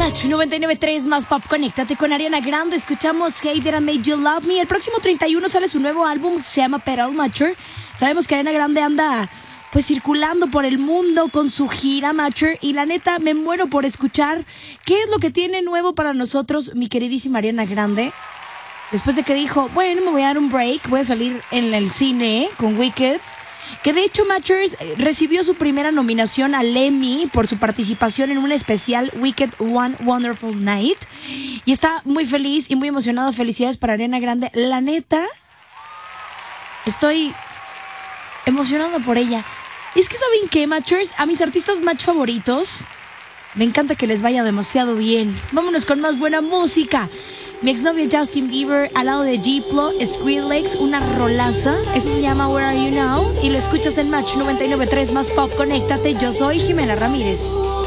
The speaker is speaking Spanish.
Match 99.3 más pop. Conéctate con Ariana Grande. Escuchamos Hey That I Made You Love Me. El próximo 31 sale su nuevo álbum, se llama Pedal Matcher. Sabemos que Ariana Grande anda pues circulando por el mundo con su gira Matcher, y la neta me muero por escuchar qué es lo que tiene nuevo para nosotros mi queridísima Ariana Grande. Después de que dijo, bueno, me voy a dar un break, voy a salir en el cine con Wicked. Que de hecho Matchers recibió su primera nominación al Emmy por su participación en un especial Wicked One Wonderful Night. Y está muy feliz y muy emocionado. Felicidades para Ariana Grande. La neta, estoy emocionado por ella. Y es que ¿saben qué, Matchers? A mis artistas match favoritos me encanta que les vaya demasiado bien. Vámonos con más buena música. Mi exnovio Justin Bieber al lado de Diplo, Skrillex, una rolaza. Eso se llama Where Are You Now. Y lo escuchas en Match 99.3 más pop. Conéctate. Yo soy Jimena Ramírez.